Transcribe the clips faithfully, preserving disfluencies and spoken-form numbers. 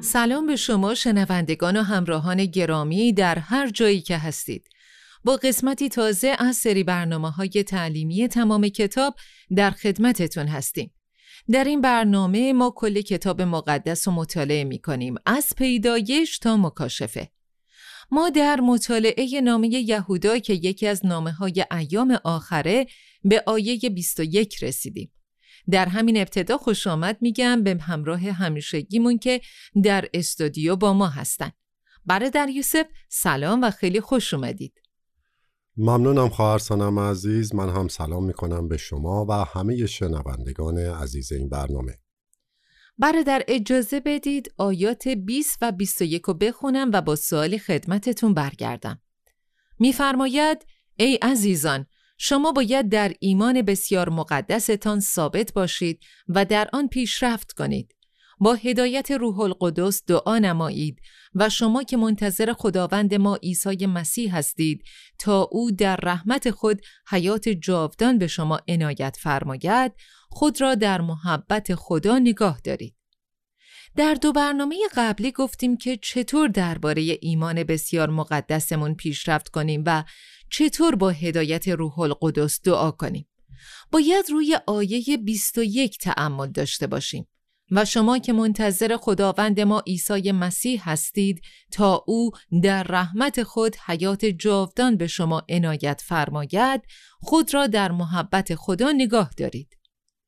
سلام به شما شنوندگان و همراهان گرامی در هر جایی که هستید. با قسمتی تازه از سری برنامه‌های تعلیمی تمام کتاب در خدمتتون هستیم. در این برنامه ما کل کتاب مقدس رو مطالعه می‌کنیم، از پیدایش تا مکاشفه. ما در مطالعه نامه یهودا که یکی از نامه‌های ایام آخره به آیه بیست و یک رسیدیم. در همین ابتدا خوش آمد میگم به همراه همیشگیمون که در استودیو با ما هستن. برادر یوسف سلام و خیلی خوش اومدید. ممنونم خواهر سانم عزیز. من هم سلام میکنم به شما و همه شنوندگان عزیز این برنامه. برادر اجازه بدید آیات بیست و بیست و یک رو بخونم و با سوالی خدمتتون برگردم. میفرماید ای عزیزان، شما باید در ایمان بسیار مقدستان ثابت باشید و در آن پیشرفت کنید. با هدایت روح القدس دعا نمایید و شما که منتظر خداوند ما عیسی مسیح هستید تا او در رحمت خود حیات جاودان به شما عنایت فرماید، خود را در محبت خدا نگاه دارید. در دو برنامه قبلی گفتیم که چطور درباره ایمان بسیار مقدسمون پیشرفت کنیم و چطور با هدایت روح القدس دعا کنیم. باید روی آیه بیست و یک تأمل داشته باشیم. و شما که منتظر خداوند ما عیسی مسیح هستید تا او در رحمت خود حیات جاودان به شما عنایت فرماید، خود را در محبت خدا نگاه دارید.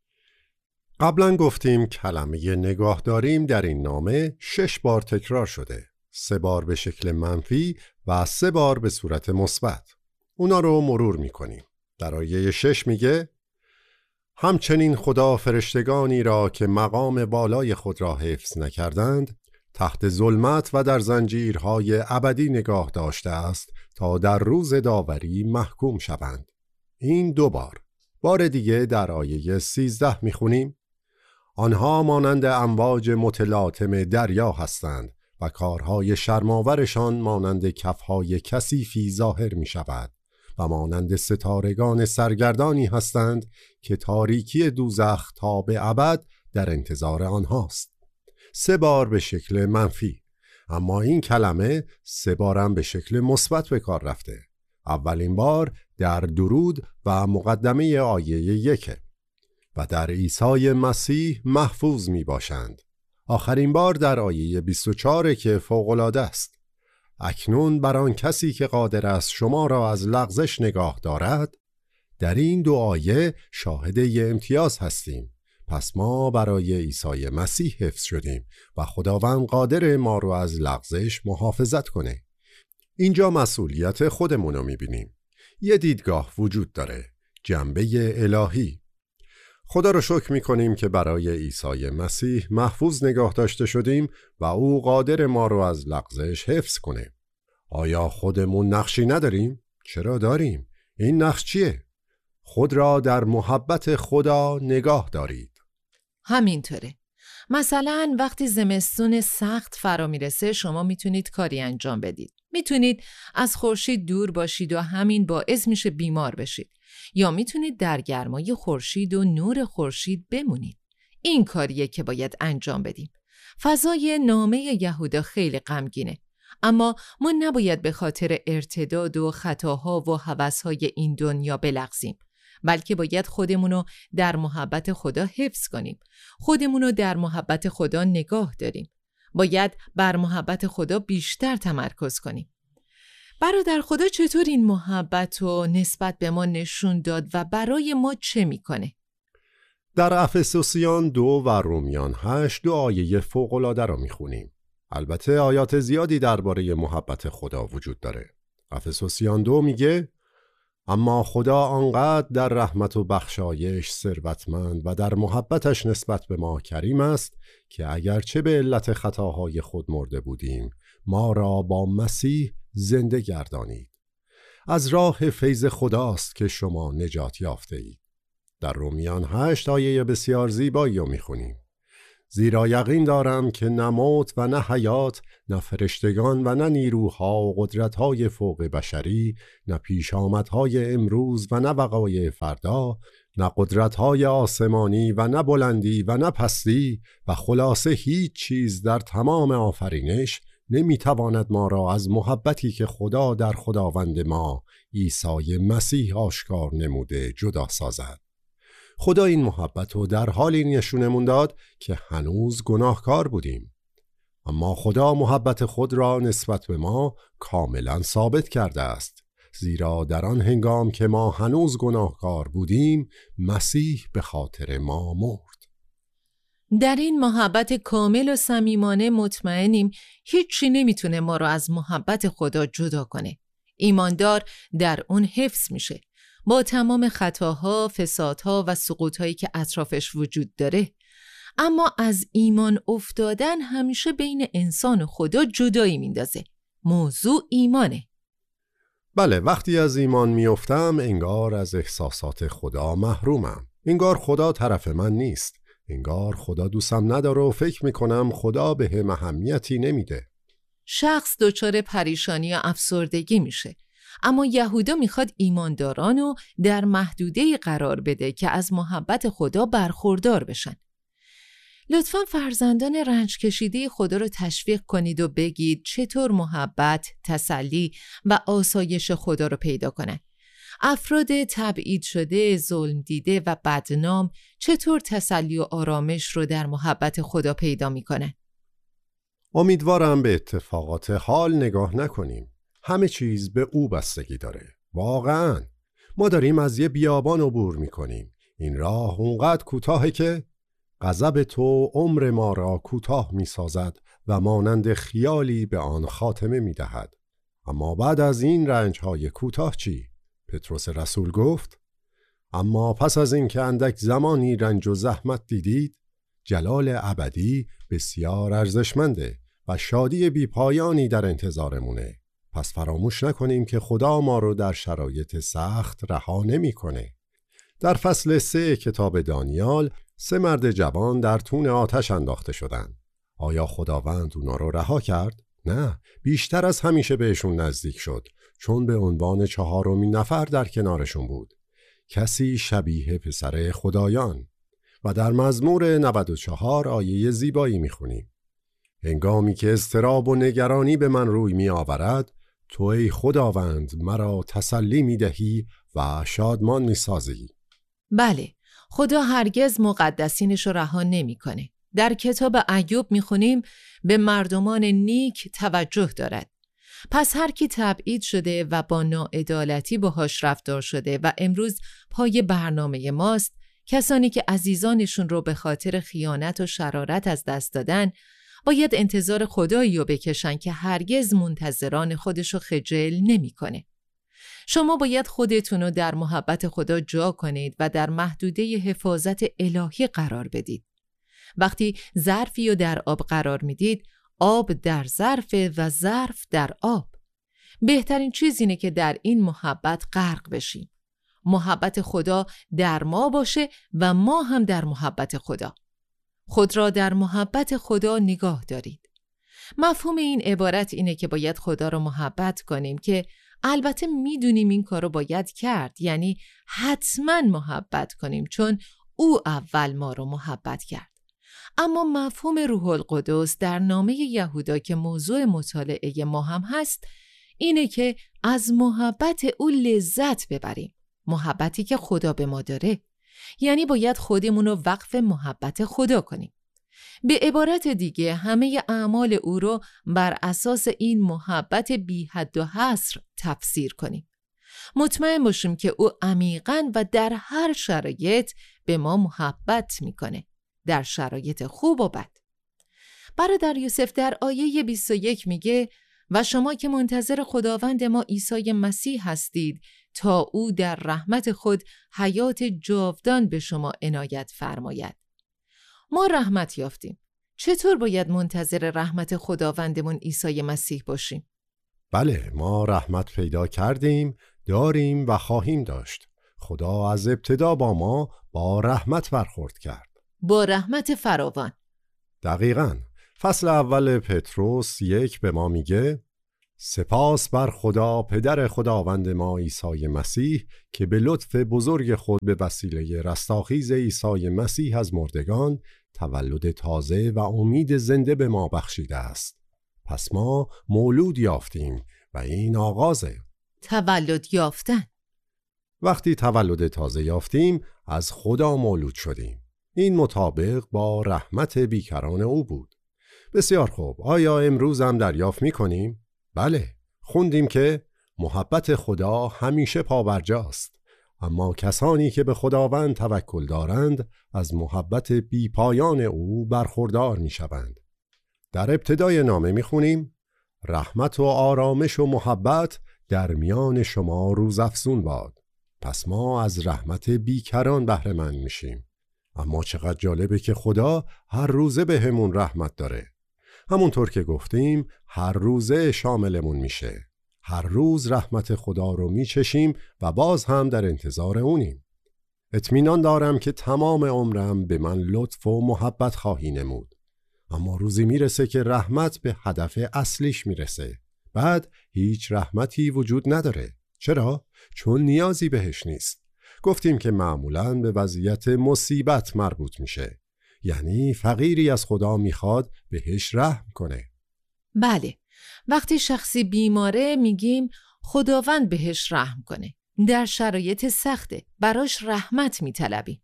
قبلا گفتیم کلمه نگاه داریم در این نامه شش بار تکرار شده. سه بار به شکل منفی و سه بار به صورت مثبت. اونا رو مرور میکنیم. در آیه شش میگه همچنین خدا فرشتگانی را که مقام بالای خود را حفظ نکردند تحت ظلمت و در زنجیرهای ابدی نگاه داشته است تا در روز داوری محکوم شوند. این دو بار. بار دیگه در آیه سیزده میخونیم آنها مانند امواج متلاطم دریا هستند و کارهای شرماورشان مانند کفهای کثیفی ظاهر می شود و مانند ستارگان سرگردانی هستند که تاریکی دوزخ تا به ابد در انتظار آنهاست. سه بار به شکل منفی، اما این کلمه سه بارم به شکل مثبت به کار رفته. اولین بار در درود و مقدمه آیه یک و در عیسی مسیح محفوظ می باشند. آخرین بار در آیه بیست و چهار که فوق‌العاده است. اکنون بر آن کسی که قادر است شما را از لغزش نگاه دارد. در این دو آیه شاهد یه امتیاز هستیم. پس ما برای عیسی مسیح حفظ شدیم و خداوند قادر ما رو از لغزش محافظت کنه. اینجا مسئولیت خودمون رو میبینیم. یه دیدگاه وجود داره، جنبه الهی. خدا رو شکر میکنیم که برای عیسی مسیح محفوظ نگاه داشته شدیم و او قادر ما رو از لغزش حفظ کنه. آیا خودمون نقشی نداریم؟ چرا داریم؟ این نقش چیه؟ خود را در محبت خدا نگاه دارید. همینطوره. مثلا وقتی زمستون سخت فرا میرسه شما میتونید کاری انجام بدید. میتونید از خورشید دور باشید و همین باعث میشه بیمار بشید. یا میتونید در گرمای خورشید و نور خورشید بمونید. این کاریه که باید انجام بدیم. فضای نامه یهودا خیلی غمگینه. اما ما نباید به خاطر ارتداد و خطاها و هوس‌های این دنیا بلغزیم. بلکه باید خودمونو در محبت خدا حفظ کنیم. خودمونو در محبت خدا نگاه داریم. باید بر محبت خدا بیشتر تمرکز کنیم. برادر خدا چطور این محبت رو نسبت به ما نشون داد و برای ما چه میکنه؟ در افسوسیان دو و رومیان هشت دو آیه فوق‌العاده را میخونیم. البته آیات زیادی درباره محبت خدا وجود داره. افسوسیان دو میگه اما خدا آنقدر در رحمت و بخشایش ثروتمند و در محبتش نسبت به ما کریم است که اگرچه به علت خطاهای خود مرده بودیم ما را با مسیح زنده گردانید. از راه فیض خداست که شما نجات یافته اید. در رومیان هشت آیه بسیار زیبایی رو میخونیم. زیرا یقین دارم که نه موت و نه حیات، نه فرشتگان و نه نیروها و قدرت‌های فوق بشری، نه پیشامدهای امروز و نه وقایع فردا، نه قدرت‌های آسمانی و نه بلندی و نه پستی و خلاصه هیچ چیز در تمام آفرینش نمیتواند ما را از محبتی که خدا در خداوند ما عیسی مسیح آشکار نموده جدا سازد. خدا این محبت رو در حالی نشونمون داد که هنوز گناهکار بودیم، اما خدا محبت خود را نسبت به ما کاملا ثابت کرده است، زیرا در آن هنگام که ما هنوز گناهکار بودیم مسیح به خاطر ما مرد. در این محبت کامل و صمیمانه مطمئنیم هیچی نمیتونه ما رو از محبت خدا جدا کنه. ایماندار در اون حفظ میشه، با تمام خطاها، فسادها و سقوطهایی که اطرافش وجود داره. اما از ایمان افتادن همیشه بین انسان و خدا جدایی میندازه. موضوع ایمانه. بله، وقتی از ایمان میافتم انگار از احساسات خدا محرومم. انگار خدا طرف من نیست. انگار خدا دوستم نداره و فکر میکنم خدا به هم اهمیتی نمیده. شخص دچار پریشانی و افسردگی میشه. اما یهودا میخواد ایماندارانو در محدوده قرار بده که از محبت خدا برخوردار بشن. لطفاً فرزندان رنج کشیده خدا رو تشویق کنید و بگید چطور محبت، تسلی و آسایش خدا رو پیدا کنن. افراد تبعید شده، ظلم دیده و بدنام چطور تسلی و آرامش رو در محبت خدا پیدا میکنن؟ امیدوارم به اتفاقات حال نگاه نکنیم. همه چیز به او بستگی داره. واقعاً ما داریم از یه بیابان عبور میکنیم. این راه اونقدر کوتاهه که غضب تو عمر ما را کوتاه میسازد و مانند خیالی به آن خاتمه میدهد. اما بعد از این رنجهای کوتاه چی؟ پتروس رسول گفت: اما پس از این که اندک زمانی رنج و زحمت دیدید، جلال ابدی بسیار ارزشمنده و شادی بی پایانی در انتظارمونه. پس فراموش نکنیم که خدا ما رو در شرایط سخت رها نمی‌کنه. در فصل سه کتاب دانیال سه مرد جوان در تون آتش انداخته شدند. آیا خداوند اونا رو رها کرد؟ نه، بیشتر از همیشه بهشون نزدیک شد، چون به عنوان چهارمین نفر در کنارشون بود. کسی شبیه پسر خدایان. و در مزمور نود و چهار آیه زیبایی میخونیم: هنگامی که اضطراب و نگرانی به من روی می آورد، تو ای خداوند مرا تسلی می دهی و شادمان می سازی. بله، خدا هرگز مقدسینش رو رها نمی کنه. در کتاب ایوب می خونیم به مردمان نیک توجه دارد. پس هر کی تبعید شده و با ناعدالتی باهاش رفتار شده و امروز پای برنامه ماست، کسانی که عزیزانشون رو به خاطر خیانت و شرارت از دست دادن، باید انتظار خدایی رو بکشن که هرگز منتظران خودشو خجل نمی کنه. شما باید خودتون رو در محبت خدا جا کنید و در محدوده حفاظت الهی قرار بدید. وقتی ظرفی رو در آب قرار میدید، آب در ظرف و ظرف در آب. بهترین چیز اینه که در این محبت غرق بشیم. محبت خدا در ما باشه و ما هم در محبت خدا. خود را در محبت خدا نگاه دارید. مفهوم این عبارت اینه که باید خدا را محبت کنیم، که البته میدونیم این کار رو باید کرد، یعنی حتما محبت کنیم چون او اول ما رو محبت کرد. اما مفهوم روح القدس در نامه یهودا که موضوع مطالعه ما هم هست اینه که از محبت او لذت ببریم، محبتی که خدا به ما داره. یعنی باید خودمون رو وقف محبت خدا کنیم. به عبارت دیگه همه اعمال او رو بر اساس این محبت بی حد و حصر تفسیر کنیم. مطمئن باشیم که او عمیقاً و در هر شرایط به ما محبت میکنه، در شرایط خوب و بد. برادر یوسف در آیه بیست و یک میگه: و شما که منتظر خداوند ما عیسی مسیح هستید تا او در رحمت خود حیات جاودان به شما عنایت فرماید. ما رحمت یافتیم. چطور باید منتظر رحمت خداوندمون عیسی مسیح باشیم؟ بله، ما رحمت پیدا کردیم، داریم و خواهیم داشت. خدا از ابتدا با ما با رحمت برخورد کرد. با رحمت فراوان. دقیقاً. فصل اول پتروس یک به ما میگه: سپاس بر خدا پدر خداوند ما عیسی مسیح که به لطف بزرگ خود به وسیله رستاخیز عیسی مسیح از مردگان تولد تازه و امید زنده به ما بخشیده است. پس ما مولود یافتیم و این آغازه. تولد یافتن. وقتی تولد تازه یافتیم از خدا مولود شدیم. این مطابق با رحمت بیکران او بود. بسیار خوب. آیا امروز هم دریافت می کنیم؟ بله. خوندیم که محبت خدا همیشه پابرجاست، اما کسانی که به خداوند توکل دارند از محبت بی پایان او برخوردار می شوند. در ابتدای نامه می خونیم رحمت و آرامش و محبت در میان شما روزافزون باد. پس ما از رحمت بیکران بهره مند میشیم. اما چقدر جالبه که خدا هر روزه به همون رحمت داره. همونطور که گفتیم هر روزه شاملمون میشه. هر روز رحمت خدا رو میچشیم و باز هم در انتظار اونیم. اطمینان دارم که تمام عمرم به من لطف و محبت خواهی نمود. اما روزی میرسه که رحمت به هدف اصلیش میرسه. بعد هیچ رحمتی وجود نداره. چرا؟ چون نیازی بهش نیست. گفتیم که معمولاً به وضعیت مصیبت مربوط میشه. یعنی فقیری از خدا میخواد بهش رحم کنه. بله. وقتی شخصی بیماره میگیم خداوند بهش رحم کنه. در شرایط سخته براش رحمت میطلبیم.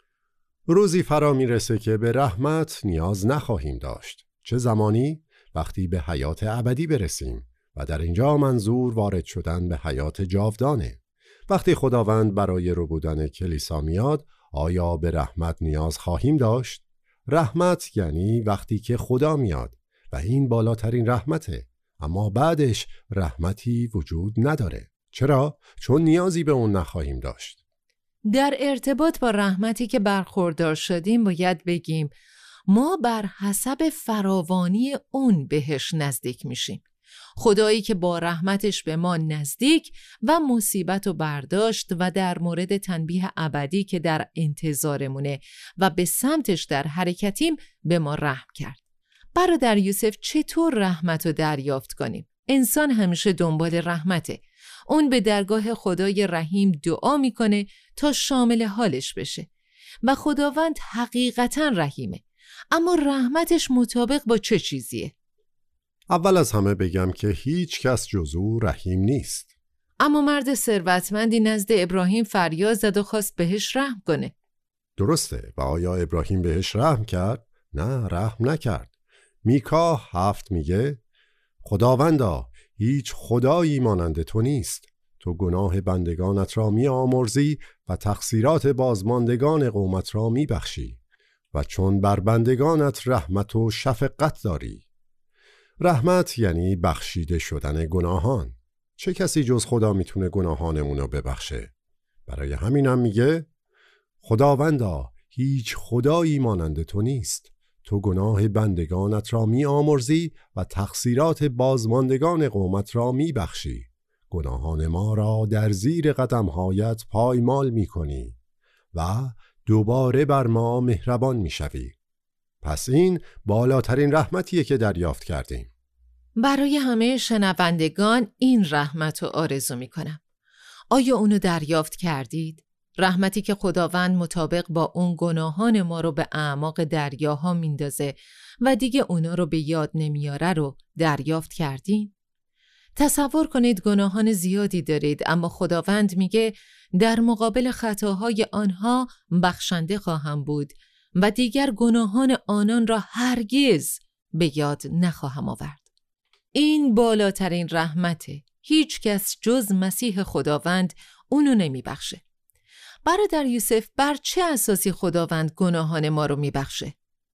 روزی فرا میرسه که به رحمت نیاز نخواهیم داشت. چه زمانی؟ وقتی به حیات ابدی برسیم و در اینجا منظور وارد شدن به حیات جاودانه. وقتی خداوند برای ربودن کلیسا میاد، آیا به رحمت نیاز خواهیم داشت؟ رحمت یعنی وقتی که خدا میاد و این بالاترین رحمته، اما بعدش رحمتی وجود نداره. چرا؟ چون نیازی به اون نخواهیم داشت. در ارتباط با رحمتی که برخوردار شدیم باید بگیم ما بر حسب فراوانی اون بهش نزدیک میشیم. خدایی که با رحمتش به ما نزدیک و مصیبت رو برداشت و در مورد تنبیه ابدی که در انتظارمونه و به سمتش در حرکتیم به ما رحم کرد. برادر یوسف چطور رحمت رو دریافت کنیم؟ انسان همیشه دنبال رحمته. اون به درگاه خدای رحیم دعا میکنه تا شامل حالش بشه و خداوند حقیقتاً رحیمه. اما رحمتش مطابق با چه چیزیه؟ اول از همه بگم که هیچ کس جز او رحیم نیست. اما مرد ثروتمندی نزد ابراهیم فریاد زد و خواست بهش رحم کنه. درسته. و آیا ابراهیم بهش رحم کرد؟ نه، رحم نکرد. میکا هفت میگه خداوندا هیچ خدایی مانند تو نیست. تو گناه بندگانت را می آمرزی و تقصیرات بازماندگان قومت را می بخشی و چون بر بندگانت رحمت و شفقت داری. رحمت یعنی بخشیده شدن گناهان. چه کسی جز خدا میتونه گناهانمونو ببخشه؟ برای همینم میگه خداوندا هیچ خدایی مانند تو نیست. تو گناه بندگانت را می آمرزی و تقصیرات بازماندگان قومت را می بخشی. گناهان ما را در زیر قدمهایت پایمال می کنی و دوباره بر ما مهربان می شوی. پس این بالاترین رحمتیه که دریافت کردیم. برای همه شنوندگان این رحمت رو آرزو می کنم. آیا اونو دریافت کردید؟ رحمتی که خداوند مطابق با اون گناهان ما رو به اعماق دریاها میندازه و دیگه اونا رو به یاد نمیاره رو دریافت کردین؟ تصور کنید گناهان زیادی دارید اما خداوند میگه در مقابل خطاهای آنها بخشنده خواهم بود و دیگر گناهان آنان را هرگز به یاد نخواهم آورد. این بالاترین رحمته. هیچ کس جز مسیح خداوند اونو نمیبخشه. برادر یوسف بر چه اساسی خداوند گناهان ما رو میبخشه؟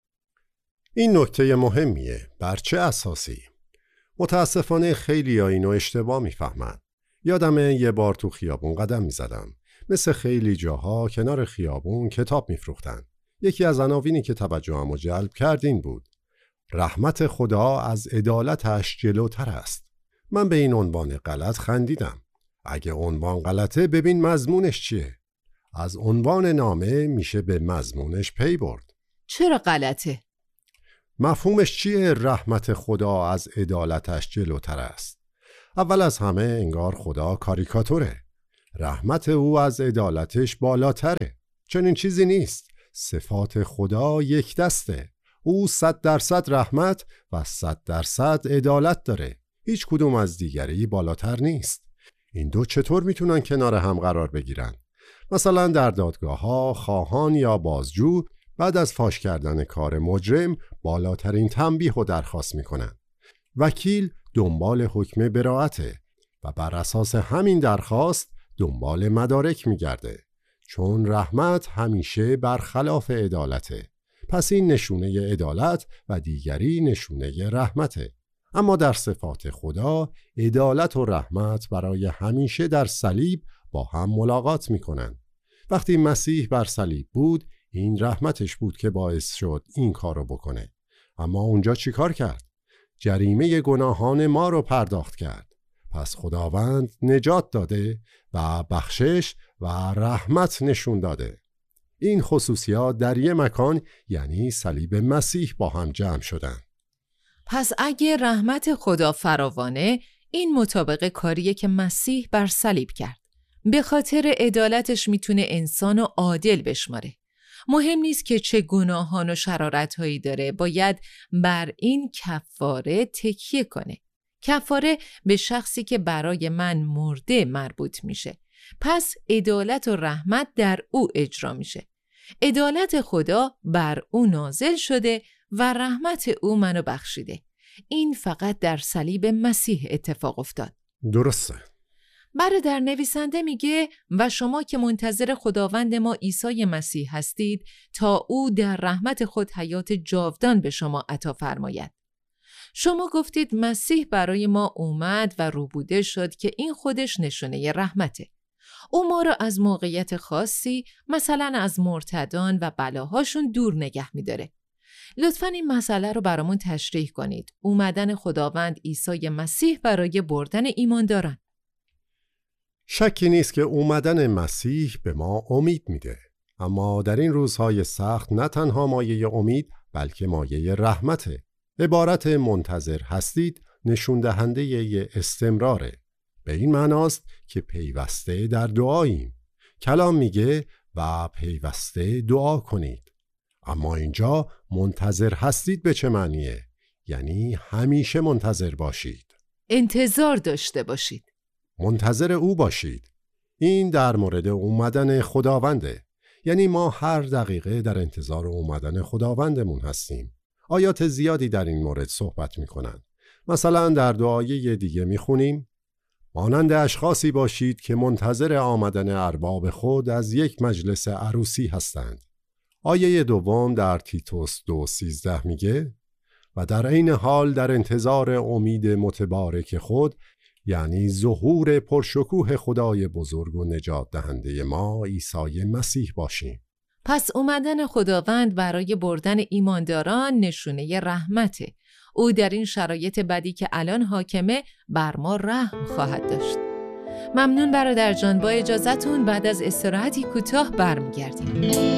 این نکته مهمیه. بر چه اساسی؟ متاسفانه خیلی ها اینو اشتباه میفهمن. یادمه یه بار تو خیابون قدم میزدم. مثل خیلی جاها کنار خیابون کتاب میفروختن. یکی از عناوینی که توجهمو جلب کرد این بود: رحمت خدا از عدالتش جلوتر است. من به این عنوان غلط خندیدم. اگه عنوان غلطه ببین مضمونش چیه. از عنوان نامه میشه به مضمونش پی برد. چرا غلطه؟ مفهومش چیه رحمت خدا از عدالتش جلوتر است؟ اول از همه انگار خدا کاریکاتوره. رحمت او از عدالتش بالاتره. چنین چیزی نیست. صفات خدا یک دسته. او صد درصد رحمت و صد درصد عدالت داره. هیچ کدوم از دیگری بالاتر نیست. این دو چطور میتونن کنار هم قرار بگیرن؟ مثلا در دادگاه ها خواهان یا بازجو بعد از فاش کردن کار مجرم بالاترین تنبیه و درخواست میکنن. وکیل دنبال حکم براءته و بر اساس همین درخواست دنبال مدارک میگرده، چون رحمت همیشه برخلاف عدالته. پس این نشونه عدالت و دیگری نشونه رحمته. اما در صفات خدا عدالت و رحمت برای همیشه در صلیب با هم ملاقات میکنن. وقتی مسیح بر صلیب بود این رحمتش بود که باعث شد این کارو بکنه. اما اونجا چی کار کرد؟ جریمه گناهان ما رو پرداخت کرد. پس خداوند نجات داده و بخشش و رحمت نشون داده. این خصوصیات در یک مکان یعنی صلیب مسیح با هم جمع شدن. پس اگه رحمت خدا فراوانه، این مطابق کاریه که مسیح بر صلیب کرد. به خاطر عدالتش میتونه انسانو عادل بشماره. مهم نیست که چه گناهان و شرارت‌هایی داره، باید بر این کفاره تکیه کنه. کفاره به شخصی که برای من مرده مربوط میشه. پس عدالت و رحمت در او اجرا میشه. عدالت خدا بر او نازل شده و رحمت او منو بخشیده. این فقط در صلیب مسیح اتفاق افتاد. درسته. برادر نویسنده میگه و شما که منتظر خداوند ما عیسی مسیح هستید تا او در رحمت خود حیات جاودان به شما عطا فرماید. شما گفتید مسیح برای ما اومد و روبوده شد که این خودش نشونه رحمته. او ما را از موقعیت خاصی، مثلا از مرتدان و بلاهاشون دور نگه می‌داره. لطفاً این مسئله رو برامون تشریح کنید. اومدن خداوند عیسی مسیح برای بردن ایمانداران. شکی نیست که اومدن مسیح به ما امید میده. اما در این روزهای سخت نه تنها مایه امید بلکه مایه رحمته. عبارت منتظر هستید نشون دهنده ی استمراره. به این معناست که پیوسته در دعاییم. کلام میگه و پیوسته دعا کنید. اما اینجا منتظر هستید به چه معنیه؟ یعنی همیشه منتظر باشید. انتظار داشته باشید. منتظر او باشید. این در مورد اومدن خداونده. یعنی ما هر دقیقه در انتظار اومدن خداوندمون هستیم. آیات زیادی در این مورد صحبت میکنن. مثلا در دعای دیگه میخونیم مانند اشخاصی باشید که منتظر آمدن ارباب خود از یک مجلس عروسی هستند. آیه دوم در تیتوس دو سیزده میگه و در عین حال در انتظار امید متبارک خود، یعنی ظهور پرشکوه خدای بزرگ و نجات دهنده ما عیسی مسیح باشیم. پس اومدن خداوند برای بردن ایمانداران نشونه رحمته. او در این شرایط بدی که الان حاکمه بر ما رحم خواهد داشت. ممنون برادر جان. با اجازهتون بعد از استراحتی کوتاه برمیگردیم.